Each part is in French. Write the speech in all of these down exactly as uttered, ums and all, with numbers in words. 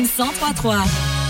cent trois trois.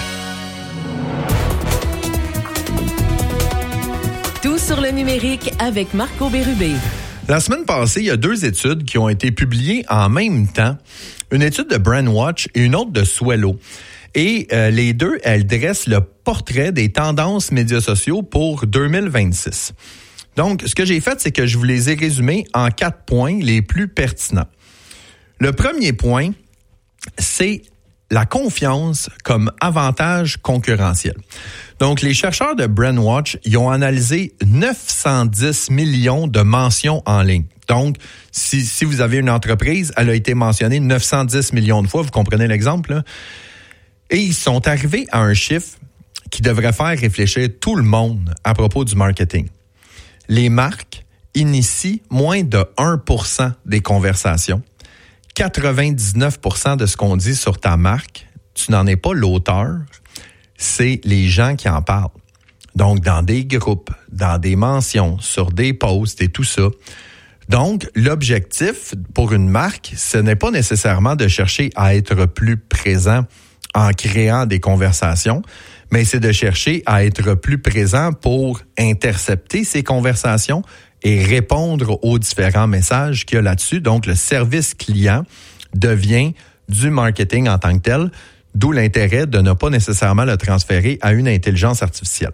Tout sur le numérique avec Marco Bérubé. La semaine passée, il y a deux études qui ont été publiées en même temps. Une étude de Brandwatch et une autre de Swello. Et euh, les deux, elles dressent le portrait des tendances médias sociaux pour deux mille vingt-six. Donc, ce que j'ai fait, c'est que je vous les ai résumés en quatre points les plus pertinents. Le premier point, c'est la confiance comme avantage concurrentiel. Donc, les chercheurs de Brandwatch, ils ont analysé neuf cent dix millions de mentions en ligne. Donc, si, si vous avez une entreprise, elle a été mentionnée neuf cent dix millions de fois, vous comprenez l'exemple, là? Et ils sont arrivés à un chiffre qui devrait faire réfléchir tout le monde à propos du marketing. Les marques initient moins de un pour cent des conversations. quatre-vingt-dix-neuf pour cent de ce qu'on dit sur ta marque, tu n'en es pas l'auteur, c'est les gens qui en parlent. Donc, dans des groupes, dans des mentions, sur des posts et tout ça. Donc, l'objectif pour une marque, ce n'est pas nécessairement de chercher à être plus présent en créant des conversations, mais c'est de chercher à être plus présent pour intercepter ces conversations et répondre aux différents messages qu'il y a là-dessus. Donc, le service client devient du marketing en tant que tel, d'où l'intérêt de ne pas nécessairement le transférer à une intelligence artificielle.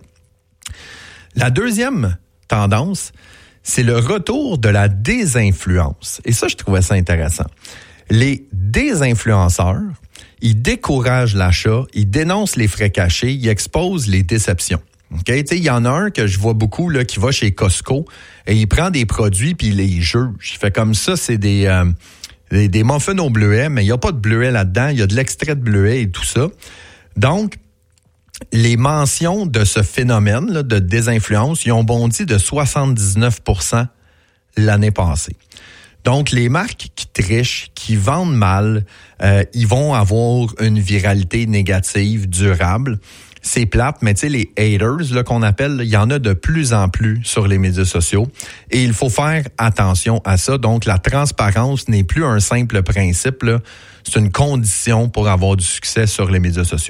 La deuxième tendance, c'est le retour de la désinfluence. Et ça, je trouvais ça intéressant. Les désinfluenceurs, ils découragent l'achat, ils dénoncent les frais cachés, ils exposent les déceptions. Okay? Il y en a un que je vois beaucoup là, qui va chez Costco et il prend des produits puis il les juge. Il fait comme ça, c'est des, euh, des, des muffins au bleuet, mais il n'y a pas de bleuet là-dedans, il y a de l'extrait de bleuet et tout ça. Donc, les mentions de ce phénomène là, de désinfluence, ils ont bondi de soixante-dix-neuf pour cent l'année passée. Donc, les marques qui trichent, qui vendent mal, euh, ils vont avoir une viralité négative durable. C'est plate, mais tu sais, les haters là, qu'on appelle, il y en a de plus en plus sur les médias sociaux. Et il faut faire attention à ça. Donc, la transparence n'est plus un simple principe, là. C'est une condition pour avoir du succès sur les médias sociaux.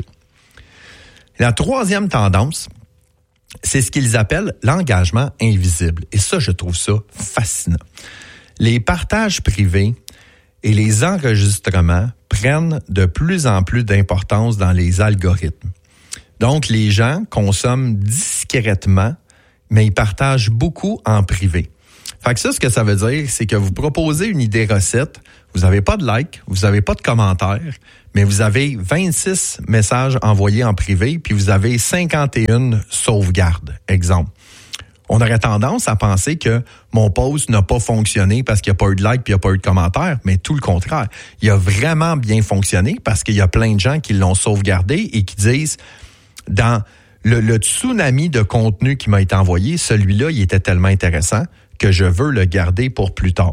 La troisième tendance, c'est ce qu'ils appellent l'engagement invisible. Et ça, je trouve ça fascinant. Les partages privés et les enregistrements prennent de plus en plus d'importance dans les algorithmes. Donc, les gens consomment discrètement, mais ils partagent beaucoup en privé. Fait que ça, ce que ça veut dire, c'est que vous proposez une idée recette, vous n'avez pas de like, vous n'avez pas de commentaires, mais vous avez vingt-six messages envoyés en privé, puis vous avez cinquante et un sauvegardes, exemple. On aurait tendance à penser que mon post n'a pas fonctionné parce qu'il n'y a pas eu de like puis il n'y a pas eu de commentaire, mais tout le contraire. Il a vraiment bien fonctionné parce qu'il y a plein de gens qui l'ont sauvegardé et qui disent, dans le, le tsunami de contenu qui m'a été envoyé, celui-là, il était tellement intéressant que je veux le garder pour plus tard.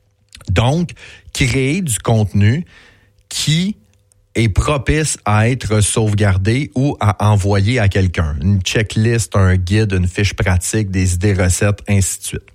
Donc, créer du contenu qui est propice à être sauvegardé ou à envoyer à quelqu'un. Une checklist, un guide, une fiche pratique, des idées recettes, ainsi de suite.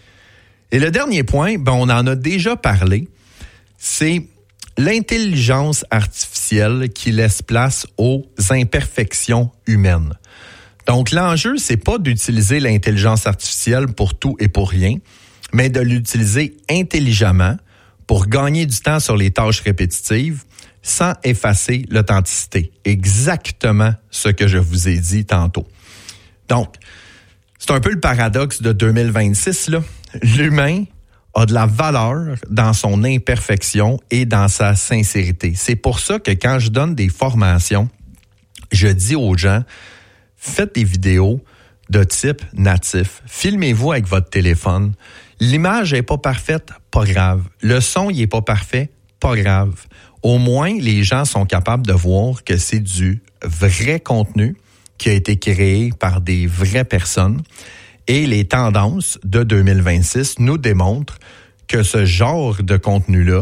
Et le dernier point, ben on en a déjà parlé, c'est l'intelligence artificielle qui laisse place aux imperfections humaines. Donc, l'enjeu, c'est pas d'utiliser l'intelligence artificielle pour tout et pour rien, mais de l'utiliser intelligemment pour gagner du temps sur les tâches répétitives sans effacer l'authenticité. Exactement ce que je vous ai dit tantôt. Donc, c'est un peu le paradoxe de deux mille vingt-six, là. L'humain a de la valeur dans son imperfection et dans sa sincérité. C'est pour ça que quand je donne des formations, je dis aux gens, faites des vidéos de type natif. Filmez-vous avec votre téléphone. L'image n'est pas parfaite, pas grave. Le son, il n'est pas parfait, pas grave. Au moins, les gens sont capables de voir que c'est du vrai contenu qui a été créé par des vraies personnes. Et les tendances de deux mille vingt-six nous démontrent que ce genre de contenu-là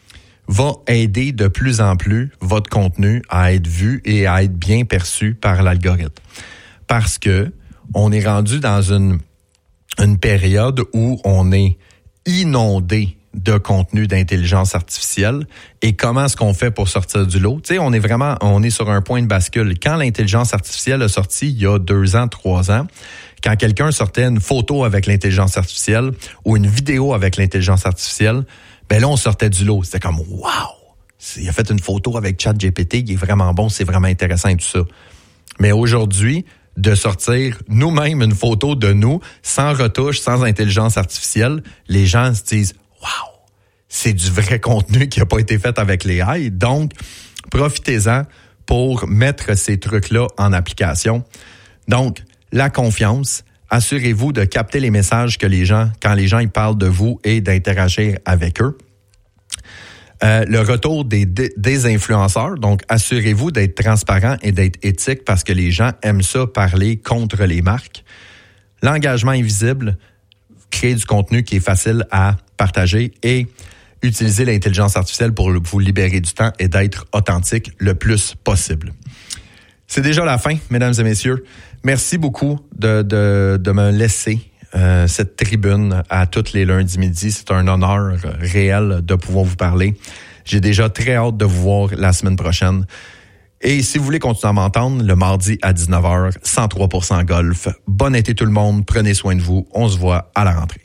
va aider de plus en plus votre contenu à être vu et à être bien perçu par l'algorithme. Parce que on est rendu dans une, une période où on est inondé de contenu d'intelligence artificielle et comment est-ce qu'on fait pour sortir du lot. Tu sais, on est vraiment, on est sur un point de bascule. Quand l'intelligence artificielle a sorti il y a deux ans, trois ans, quand quelqu'un sortait une photo avec l'intelligence artificielle ou une vidéo avec l'intelligence artificielle, ben là, on sortait du lot. C'était comme, wow! Il a fait une photo avec ChatGPT qui est vraiment bon, c'est vraiment intéressant et tout ça. Mais aujourd'hui, de sortir nous-mêmes une photo de nous, sans retouche, sans intelligence artificielle, les gens se disent « Wow! C'est du vrai contenu qui n'a pas été fait avec l'A I. » Donc, profitez-en pour mettre ces trucs-là en application. Donc, la confiance, assurez-vous de capter les messages que les gens, quand les gens ils parlent de vous et d'interagir avec eux. Euh, le retour des, des influenceurs, donc assurez-vous d'être transparent et d'être éthique parce que les gens aiment ça parler contre les marques. L'engagement invisible, créer du contenu qui est facile à partager et utiliser l'intelligence artificielle pour vous libérer du temps et d'être authentique le plus possible. C'est déjà la fin, mesdames et messieurs. Merci beaucoup de, de, de me laisser Euh, cette tribune à tous les lundis midi. C'est un honneur réel de pouvoir vous parler. J'ai déjà très hâte de vous voir la semaine prochaine. Et si vous voulez continuer à m'entendre, le mardi à dix-neuf heures, cent trois pour cent golf. Bon été tout le monde, prenez soin de vous. On se voit à la rentrée.